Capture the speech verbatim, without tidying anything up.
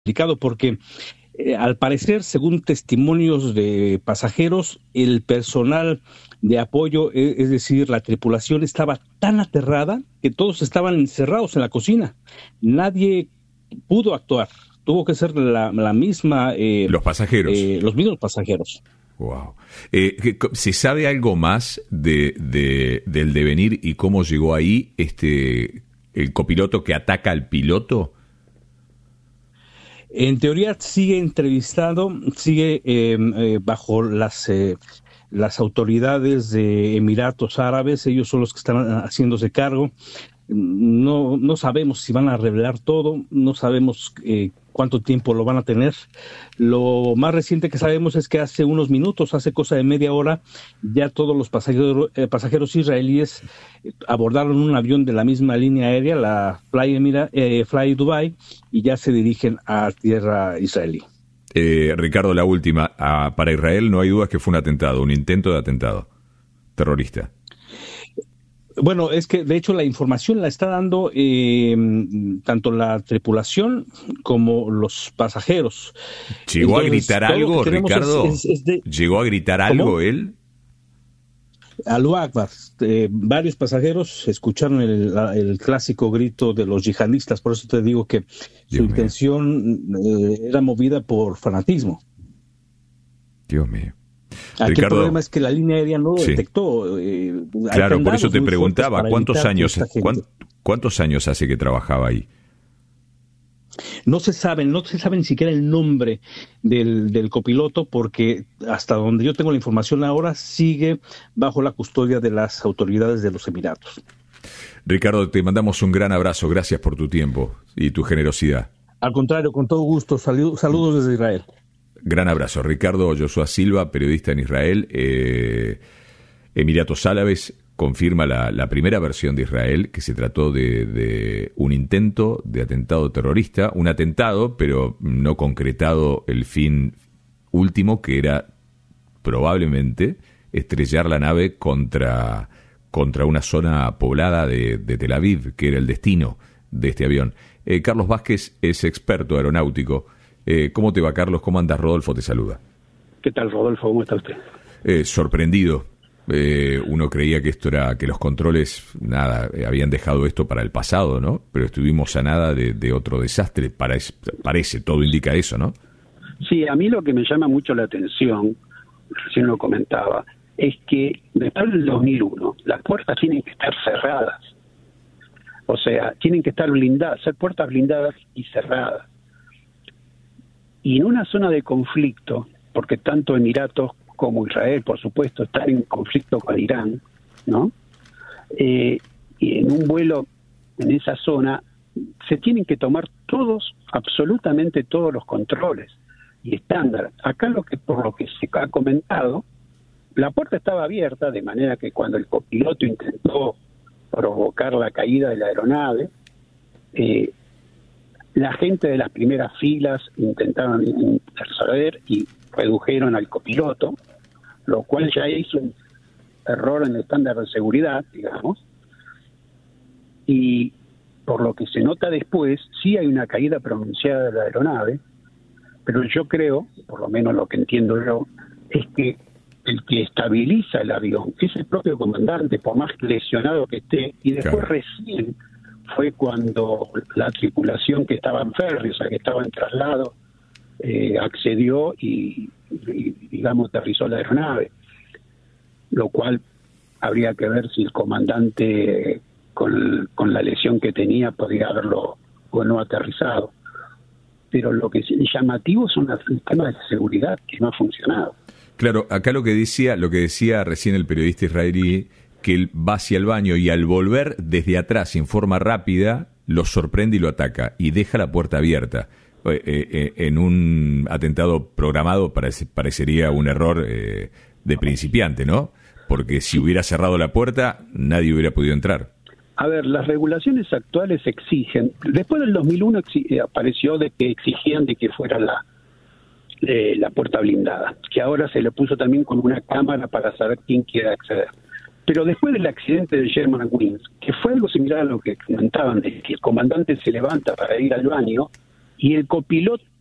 complicado porque eh, al parecer, según testimonios de pasajeros, el personal de apoyo, es, es decir, la tripulación estaba tan aterrada que todos estaban encerrados en la cocina. Nadie pudo actuar. Tuvo que ser la, la misma... Eh, los pasajeros. Eh, los mismos pasajeros. Wow. Eh, ¿Se sabe algo más de, de, del devenir y cómo llegó ahí este el copiloto que ataca al piloto? En teoría sigue entrevistado, sigue eh, eh, bajo las eh, las autoridades de Emiratos Árabes. Ellos son los que están haciéndose cargo. No, no sabemos si van a revelar todo, no sabemos eh, cuánto tiempo lo van a tener. Lo más reciente que sabemos es que hace unos minutos, hace cosa de media hora, ya todos los pasajeros, eh, pasajeros israelíes abordaron un avión de la misma línea aérea, la Fly, Emira, eh, Fly Dubai, y ya se dirigen a tierra israelí. Eh, Ricardo, la última. Ah, para Israel no hay dudas que fue un atentado, un intento de atentado terrorista. Bueno, es que de hecho la información la está dando eh, tanto la tripulación como los pasajeros. ¿Llegó Entonces, a gritar algo, Ricardo? Es, es, es de... ¿Llegó a gritar algo ¿Cómo? él? Allahu Akbar. Eh, varios pasajeros escucharon el, el clásico grito de los yihadistas, por eso te digo que Dios su mío. intención eh, era movida por fanatismo. Dios mío. Aquí Ricardo, el problema es que la línea aérea no lo sí. detectó. Eh, claro, por eso te preguntaba, ¿cuántos años, ¿cuántos, ¿cuántos años hace que trabajaba ahí? No se sabe, no se sabe ni siquiera el nombre del, del copiloto, porque hasta donde yo tengo la información ahora sigue bajo la custodia de las autoridades de los Emiratos. Ricardo, te mandamos un gran abrazo, gracias por tu tiempo y tu generosidad. Al contrario, con todo gusto, saludos, saludos desde Israel. Gran abrazo. Ricardo Joshua Silva, periodista en Israel. Eh, Emiratos Árabes confirma la, la primera versión de Israel, que se trató de, de un intento de atentado terrorista, un atentado, pero no concretado el fin último, que era probablemente estrellar la nave contra, contra una zona poblada de, de Tel Aviv, que era el destino de este avión. Eh, Carlos Vázquez es experto aeronáutico. Eh, ¿Cómo te va, Carlos? ¿Cómo andas? Rodolfo te saluda. ¿Qué tal, Rodolfo? ¿Cómo está usted? Eh, sorprendido. Eh, uno creía que esto era, que los controles, nada, eh, habían dejado esto para el pasado, ¿no? Pero estuvimos a nada de, de otro desastre, parece, parece, todo indica eso, ¿no? Sí, a mí lo que me llama mucho la atención, recién lo comentaba, es que después del dos mil uno, las puertas tienen que estar cerradas. O sea, tienen que estar blindadas, ser puertas blindadas y cerradas. Y en una zona de conflicto, porque tanto Emiratos como Israel, por supuesto, están en conflicto con Irán, ¿no? Eh, y en un vuelo en esa zona se tienen que tomar todos, absolutamente todos los controles y estándares. Acá lo que por lo que se ha comentado, la puerta estaba abierta, de manera que cuando el copiloto intentó provocar la caída de la aeronave, eh, la gente de las primeras filas intentaron interceder y redujeron al copiloto, lo cual ya hizo un error en el estándar de seguridad, digamos, y por lo que se nota después, sí hay una caída pronunciada de la aeronave, pero yo creo, por lo menos lo que entiendo yo, es que el que estabiliza el avión es el propio comandante, por más lesionado que esté, y después claro. recién fue cuando la tripulación que estaba en ferry, o sea, que estaba en traslado, eh, accedió y, y, digamos, aterrizó la aeronave. Lo cual habría que ver si el comandante, con, con la lesión que tenía, podría haberlo o no aterrizado. Pero lo que es llamativo son los sistemas de seguridad que no ha funcionado. Claro, acá lo que decía, lo que decía recién el periodista israelí, que él va hacia el baño y al volver desde atrás en forma rápida lo sorprende y lo ataca y deja la puerta abierta. Eh, eh, en un atentado programado parece, parecería un error eh, de principiante, ¿no? Porque si hubiera cerrado la puerta nadie hubiera podido entrar. A ver, las regulaciones actuales exigen, después del dos mil uno exi- apareció de que exigían de que fuera la eh, la puerta blindada, que ahora se le puso también con una cámara para saber quién quiere acceder. Pero después del accidente de Germanwings, que fue algo similar a lo que comentaban, de que el comandante se levanta para ir al baño y el copiloto